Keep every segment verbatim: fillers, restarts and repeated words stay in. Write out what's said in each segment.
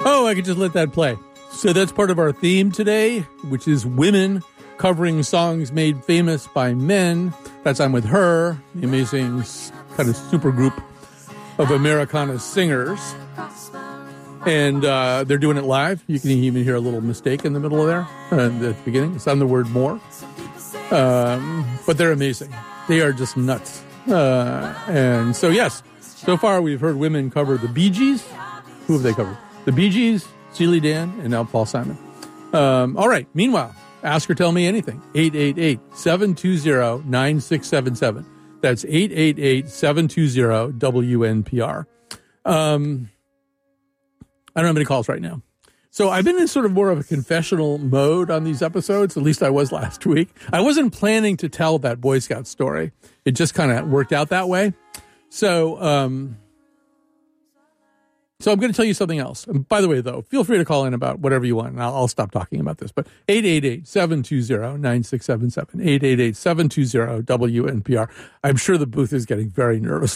Oh, I could just let that play. So that's part of our theme today, which is women covering songs made famous by men. That's I'm With Her, the amazing kind of super group of Americana singers. And uh, they're doing it live. You can even hear a little mistake in the middle of there, uh, at the beginning. It's on the word more. Um, but they're amazing. They are just nuts. Uh, and so, yes, so far we've heard women cover the Bee Gees. Who have they covered? The Bee Gees, Steely Dan, and now Paul Simon. Um, all right. Meanwhile, ask or tell me anything. eight eight eight, seven two zero, nine six seven seven. That's eight eight eight, seven two zero, W N P R. Um, I don't have any calls right now. So I've been in sort of more of a confessional mode on these episodes. At least I was last week. I wasn't planning to tell that Boy Scout story. It just kind of worked out that way. So, um... So I'm going to tell you something else. And by the way, though, feel free to call in about whatever you want, and I'll, I'll stop talking about this. But eight eight eight, seven two zero, nine six seven seven, eight eight eight, seven two zero, W N P R. I'm sure the booth is getting very nervous.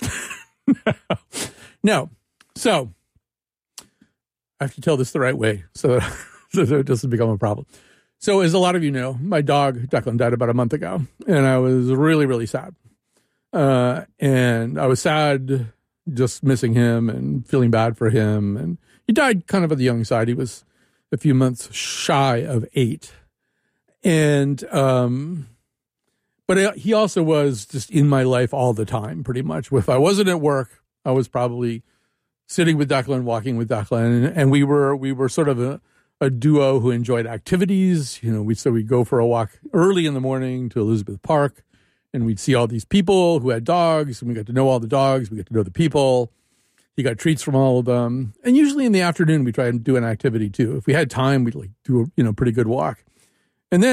No. So I have to tell this the right way so that, so that it doesn't become a problem. So as a lot of you know, my dog, Declan, died about a month ago, and I was really, really sad. Uh, and I was sad just missing him and feeling bad for him. And he died kind of at the young side. He was a few months shy of eight. And, um, but he also was just in my life all the time, pretty much. If I wasn't at work, I was probably sitting with Declan, walking with Declan. And, and we were, we were sort of a, a duo who enjoyed activities. You know, we, so we'd go for a walk early in the morning to Elizabeth Park. And we'd see all these people who had dogs, and we got to know all the dogs. We got to know the people. He got treats from all of them. And usually in the afternoon, we try and do an activity too. If we had time, we'd like do a you know pretty good walk. And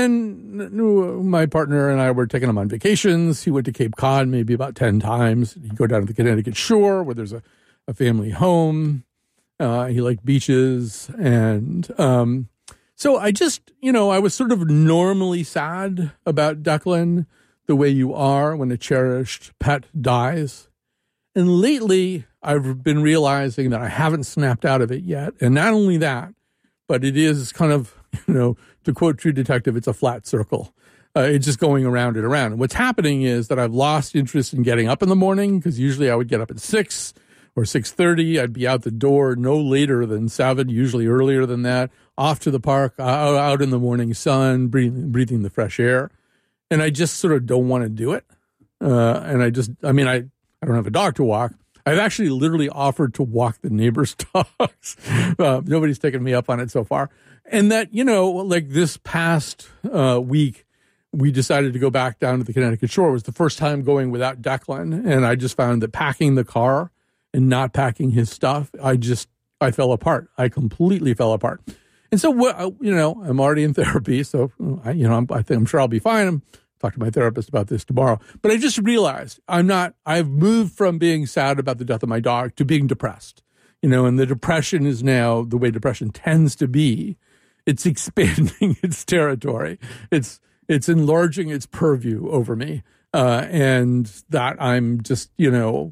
then my partner and I were taking him on vacations. He went to Cape Cod maybe about ten times. He'd go down to the Connecticut shore where there's a, a family home. Uh, he liked beaches. And um, so I just, you know, I was sort of normally sad about Declan, the way you are when a cherished pet dies. And lately, I've been realizing that I haven't snapped out of it yet. And not only that, but it is kind of, you know, to quote True Detective, it's a flat circle. Uh, it's just going around and around. And what's happening is that I've lost interest in getting up in the morning, because usually I would get up at six or six thirty. I'd be out the door no later than seven, usually earlier than that, off to the park, uh, out in the morning sun, breathing, breathing the fresh air. And I just sort of don't want to do it. Uh, and I just, I mean, I, I don't have a dog to walk. I've actually literally offered to walk the neighbor's dogs. Uh, nobody's taken me up on it so far. And that, you know, like this past uh, week, we decided to go back down to the Connecticut shore. It was the first time going without Declan. And I just found that packing the car and not packing his stuff, I just, I fell apart. I completely fell apart. And so, you know, I'm already in therapy, so, I, you know, I'm, I think I'm sure I'll be fine. I'm talk to my therapist about this tomorrow. But I just realized I'm not, I've moved from being sad about the death of my dog to being depressed, you know, and the depression is now the way depression tends to be. It's expanding its territory. It's, it's enlarging its purview over me. Uh, and that I'm just, you know,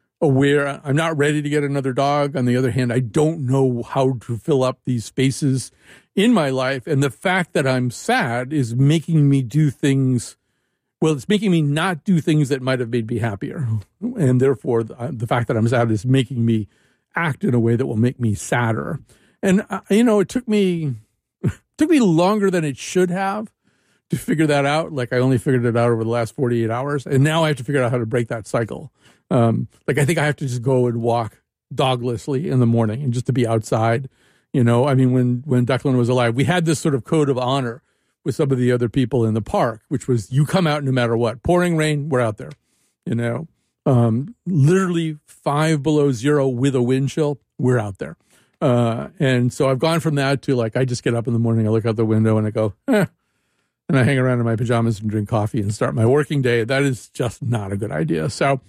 aware I'm not ready to get another dog. On the other hand, I don't know how to fill up these spaces in my life. And the fact that I'm sad is making me do things, well, it's making me not do things that might have made me happier. And therefore, the, the fact that I'm sad is making me act in a way that will make me sadder. And, uh, you know, it took me, took me longer than it should have to figure that out. Like I only figured it out over the last forty-eight hours. And now I have to figure out how to break that cycle. Um, like I think I have to just go and walk doglessly in the morning and just to be outside. You know, I mean, when, when Declan was alive, we had this sort of code of honor with some of the other people in the park, which was you come out no matter what. Pouring rain, we're out there. You know, um, literally five below zero with a wind chill, we're out there. Uh, and so I've gone from that to like, I just get up in the morning, I look out the window and I go, eh, and I hang around in my pajamas and drink coffee and start my working day. That is just not a good idea. So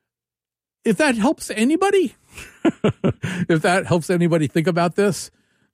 if that helps anybody, if that helps anybody think about this,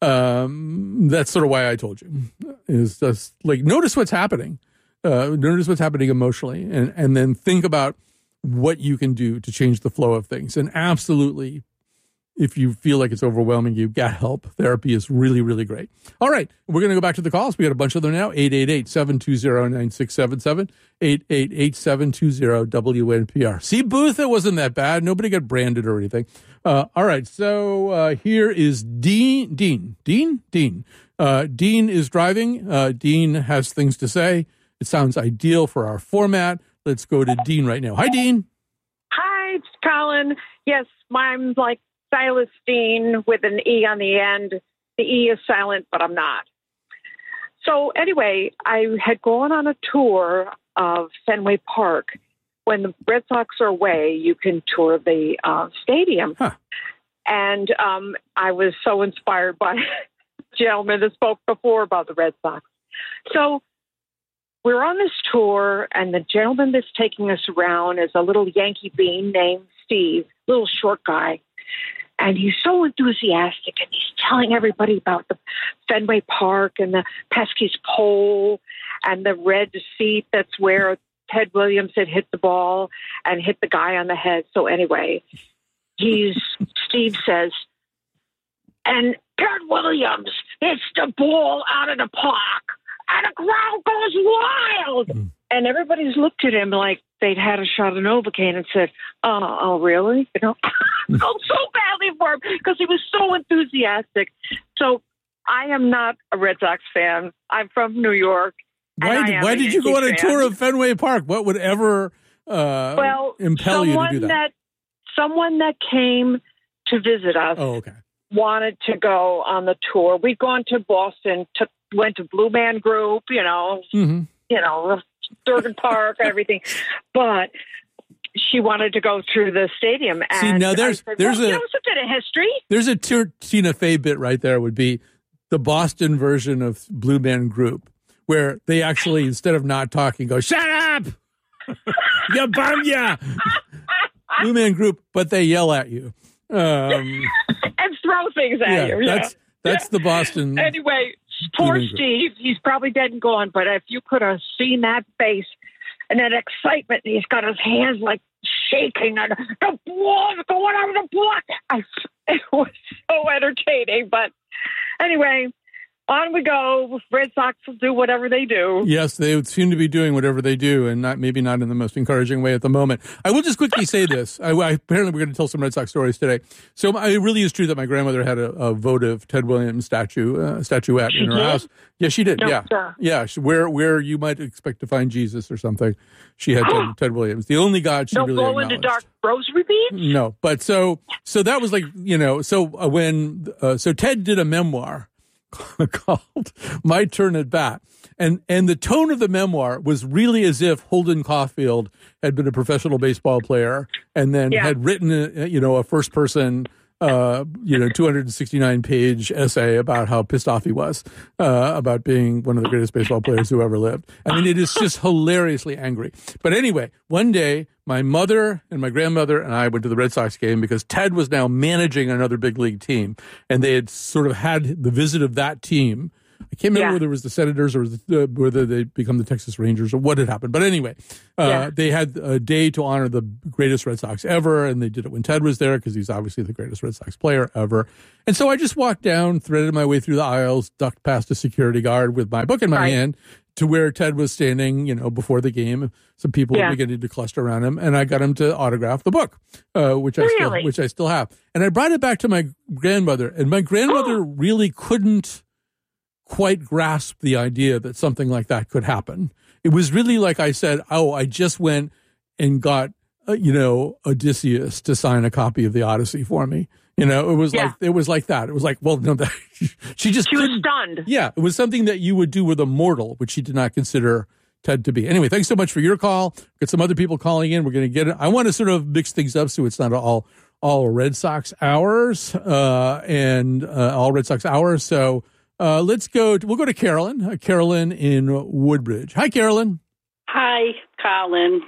um, that's sort of why I told you, is just like, notice what's happening, uh, notice what's happening emotionally, and, and then think about what you can do to change the flow of things. And absolutely, if you feel like it's overwhelming you, get help. Therapy is really, really great. All right. We're going to go back to the calls. We got a bunch of them now. eight eight eight, seven two zero, nine six seven seven. eight eight eight, seven two zero, W N P R. See, Booth, it wasn't that bad. Nobody got branded or anything. Uh, all right. So uh, here is Dean. Dean. Dean? Dean. Uh, Dean is driving. Uh, Dean has things to say. It sounds ideal for our format. Let's go to Dean right now. Hi, Dean. Hi, it's Colin. Yes, I'm like Silas Dean with an E on the end. The E is silent, but I'm not. So anyway, I had gone on a tour of Fenway Park. When the Red Sox are away, you can tour the uh, stadium. Huh. And um, I was so inspired by the gentleman that spoke before about the Red Sox. So we're on this tour, and the gentleman that's taking us around is a little Yankee bean named Steve, little short guy. And he's so enthusiastic, and he's telling everybody about the Fenway Park and the Pesky's pole and the red seat that's where Ted Williams had hit the ball and hit the guy on the head. So anyway, he's Steve says, and Ted Williams hits the ball out of the park, and the crowd goes wild. Mm. And everybody's looked at him like they'd had a shot of Novocaine and said, oh, oh really? You know, I felt so badly for him because he was so enthusiastic. So I am not a Red Sox fan. I'm from New York. Why, why did you go on a fan. tour of Fenway Park? What would ever uh, well, impel you to do that? that? Someone that came to visit us oh, okay. wanted to go on the tour. We'd gone to Boston, took, went to Blue Man Group, you know, mm-hmm. you know, Durgan Park, everything. But she wanted to go through the stadium. And See, now there's, said, there's well, a, you know, it's a bit of history. There's a Tina Fey bit right there would be the Boston version of Blue Man Group, where they actually, instead of not talking, go, shut up! You bum ya! Blue Man Group, but they yell at you. Um, and throw things at yeah, you. Yeah. That's, that's the Boston. Anyway, poor Steve, he's probably dead and gone, but if you could have seen that face and that excitement, he's got his hands like shaking and the ball's going over the block. I, it was so entertaining, but anyway, on we go. Red Sox will do whatever they do. Yes, they seem to be doing whatever they do, and not maybe not in the most encouraging way at the moment. I will just quickly say this. I, I, apparently, we're going to tell some Red Sox stories today. So it really is true that my grandmother had a, a votive Ted Williams statue, uh, statuette she in her did? house. Yeah, she did. No, yeah, sir. yeah. She, where where you might expect to find Jesus or something, she had Ted, Ted Williams, the only God she no really glow acknowledged. in the dark rosary beads? No, but so so that was like you know so uh, when uh, so Ted did a memoir called My Turn at Bat. And and the tone of the memoir was really as if Holden Caulfield had been a professional baseball player and then yeah. had written, a, you know, a first person, uh, you know, two hundred sixty-nine page essay about how pissed off he was uh, about being one of the greatest baseball players who ever lived. I mean, it is just hilariously angry. But anyway, one day, my mother and my grandmother and I went to the Red Sox game because Ted was now managing another big league team. And they had sort of had the visit of that team. I can't remember yeah. whether it was the Senators or the, uh, whether they become the Texas Rangers or what had happened. But anyway, uh, yeah. they had a day to honor the greatest Red Sox ever. And they did it when Ted was there because he's obviously the greatest Red Sox player ever. And so I just walked down, threaded my way through the aisles, ducked past a security guard with my book in my right. hand, to where Ted was standing, you know, before the game. Some people yeah. were beginning to cluster around him, and I got him to autograph the book, uh, which I really? still, which I still have. And I brought it back to my grandmother, and my grandmother really couldn't quite grasp the idea that something like that could happen. It was really like I said, "Oh, I just went and got, uh, you know, Odysseus to sign a copy of the Odyssey for me." You know, it was yeah. like it was like that. It was like, well, no, that, she just she was couldn't. stunned. Yeah, it was something that you would do with a mortal, which she did not consider Ted to be. Anyway, thanks so much for your call. Got some other people calling in. We're going to get it. I want to sort of mix things up so it's not all all Red Sox hours uh, and uh, all Red Sox hours. So uh, let's go. To, we'll go to Carolyn. Uh, Carolyn in Woodbridge. Hi, Carolyn. Hi, Colin.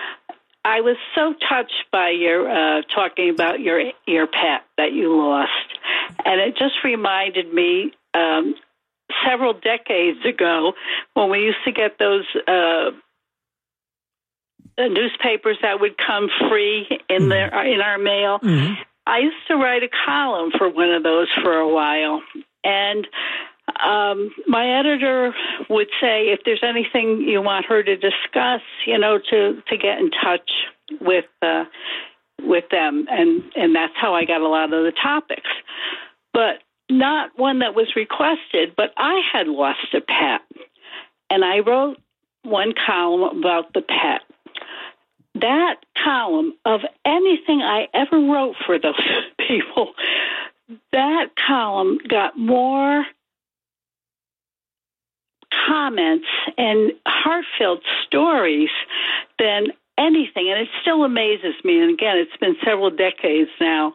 I was so touched by your uh, talking about your your pet that you lost, and it just reminded me um, several decades ago when we used to get those uh, newspapers that would come free in their in our mail. Mm-hmm. I used to write a column for one of those for a while, and um, my editor would say if there's anything you want her to discuss, you know, to, to get in touch with uh, with them, and, and that's how I got a lot of the topics. But not one that was requested, but I had lost a pet, and I wrote one column about the pet. That column, of anything I ever wrote for those people, that column got more comments and heartfelt stories than anything. And it still amazes me. And again, it's been several decades now.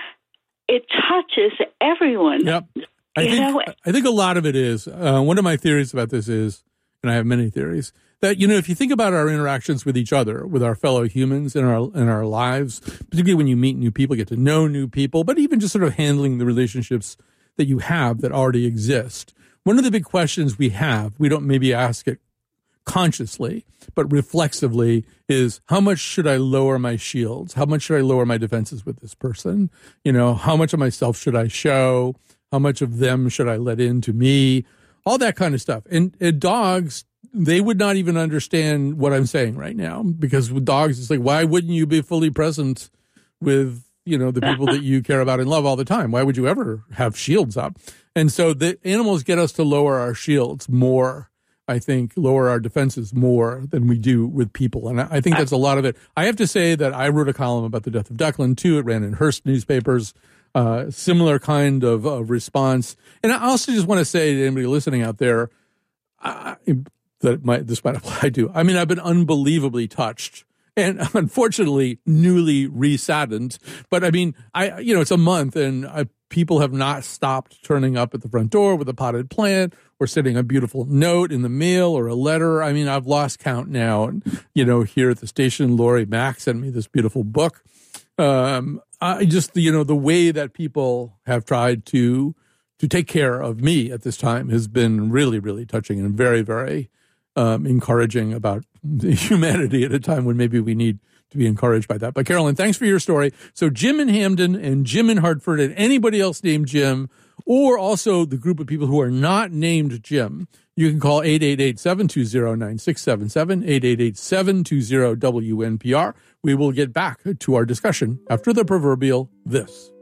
It touches everyone. Yep. I you think know? I think a lot of it is, uh, one of my theories about this is, and I have many theories, that, you know, if you think about our interactions with each other, with our fellow humans in our in our lives, particularly when you meet new people, get to know new people, but even just sort of handling the relationships that you have that already exist. One of the big questions we have, we don't maybe ask it consciously, but reflexively, is how much should I lower my shields? How much should I lower my defenses with this person? You know, how much of myself should I show? How much of them should I let into me? All that kind of stuff. And, and dogs, they would not even understand what I'm saying right now, because with dogs, it's like, why wouldn't you be fully present with, you know, the people that you care about and love all the time? Why would you ever have shields up? And so the animals get us to lower our shields more, I think, lower our defenses more than we do with people. And I think that's a lot of it. I have to say that I wrote a column about the death of Declan, too. It ran in Hearst newspapers, uh, similar kind of, of response. And I also just want to say to anybody listening out there, I, that might, this might apply to. I mean, I've been unbelievably touched and unfortunately newly re-saddened. But I mean, I, you know, it's a month and I, people have not stopped turning up at the front door with a potted plant or sending a beautiful note in the mail or a letter. I mean, I've lost count now. And, you know, here at the station, Lori Mack sent me this beautiful book. Um, I just, you know, the way that people have tried to, to take care of me at this time has been really, really touching and very, very um, encouraging about humanity at a time when maybe we need to be encouraged by that. But Carolyn, thanks for your story. So Jim in Hamden and Jim in Hartford and anybody else named Jim, or also the group of people who are not named Jim, you can call eight eight eight, seven two zero, nine six seven seven, eight eight eight, seven two zero, W N P R. We will get back to our discussion after the proverbial this.